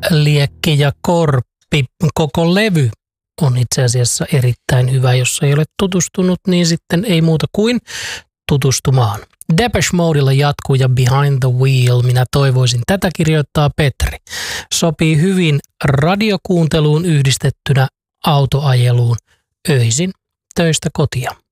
Liekki ja Korppi. Koko levy on itse asiassa erittäin hyvä. Jos ei ole tutustunut, niin sitten ei muuta kuin tutustumaan. Depeche Modella jatkuu ja Behind the Wheel. Minä toivoisin, tätä kirjoittaa Petri. Sopii hyvin radiokuunteluun yhdistettynä autoajeluun öisin töistä kotia.